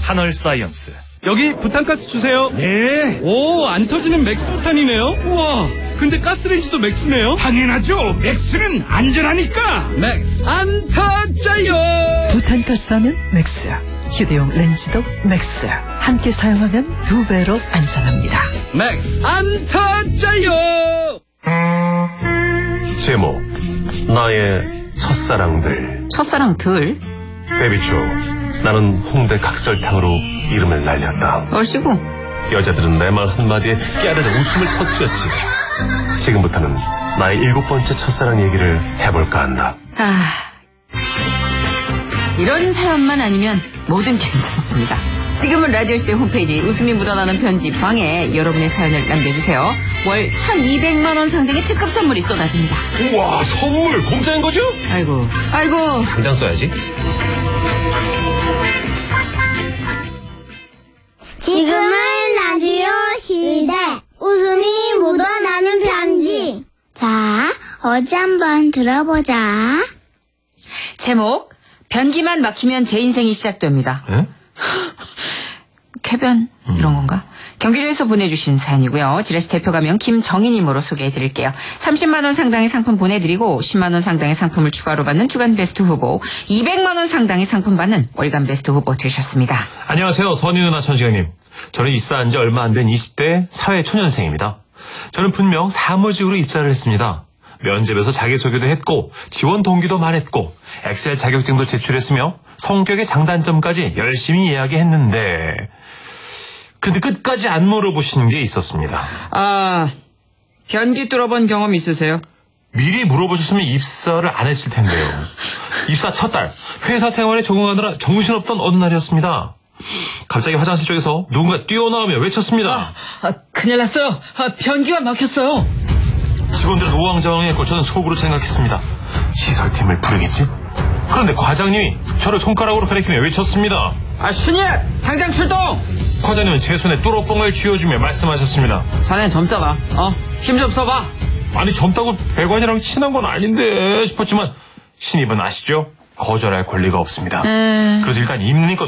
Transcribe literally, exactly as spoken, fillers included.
한얼사이언스. 여기 부탄가스 주세요. 네. 오, 안 터지는 맥스부탄이네요. 우와, 근데 가스레인지도 맥스네요. 당연하죠. 맥스는 안전하니까. 맥스 안 터져요. 부탄가스 하면 맥스. 휴대용 렌즈도 맥스. 함께 사용하면 두 배로 안전합니다. 맥스 안 터져요. 제목 나의 첫사랑들. 첫사랑들? 데뷔 초 나는 홍대 각설탕으로 이름을 날렸다. 얼씨구. 여자들은 내 말 한마디에 깨르르 웃음을 터뜨렸지. 지금부터는 나의 일곱 번째 첫사랑 얘기를 해볼까 한다. 아, 이런 사연만 아니면 뭐든 괜찮습니다. 지금은 라디오시대 홈페이지 웃음이 묻어나는 편집방에 여러분의 사연을 남겨주세요. 월 천이백만 원 상당의 특급 선물이 쏟아집니다. 우와, 선물 공짜인 거죠? 아이고, 아이고. 당장 써야지. 지금은 라디오 시대. 웃음이 묻어나는 편지. 자, 어제 한번 들어보자. 제목, 변기만 막히면 제 인생이 시작됩니다. 에? 쾌변 이런 건가? 경기도에서 보내주신 사연이고요. 지라시 대표 가명 김정희님으로 소개해드릴게요. 삼십만 원 상당의 상품 보내드리고 십만 원 상당의 상품을 추가로 받는 주간 베스트 후보, 이백만 원 상당의 상품 받는 월간 베스트 후보 되셨습니다. 안녕하세요. 선희 누나 천식영님. 저는 입사한 지 얼마 안 된 이십 대 사회초년생입니다. 저는 분명 사무직으로 입사를 했습니다. 면접에서 자기소개도 했고 지원 동기도 말했고 엑셀 자격증도 제출했으며 성격의 장단점까지 열심히 이야기했는데 근데 끝까지 안 물어보시는 게 있었습니다. 아, 변기 뚫어본 경험 있으세요? 미리 물어보셨으면 입사를 안 했을 텐데요. 입사 첫 달 회사 생활에 적응하느라 정신없던 어느 날이었습니다. 갑자기 화장실 쪽에서 누군가 뛰어나오며 외쳤습니다. 아, 아 큰일 났어요. 아, 변기가 막혔어요. 직원들은 우왕좌왕했고 저는 속으로 생각했습니다. 시설팀을 부르겠지? 그런데 과장님이 저를 손가락으로 가리키며 외쳤습니다. 아, 신입! 당장 출동! 과장님은 제 손에 뚜러뻥을 쥐어주며 말씀하셨습니다. 자넨 점 써봐. 어? 힘 좀 써봐. 아니 젊다고 배관이랑 친한 건 아닌데 싶었지만 신입은 아시죠? 거절할 권리가 없습니다. 음... 그래서 일단 입는 것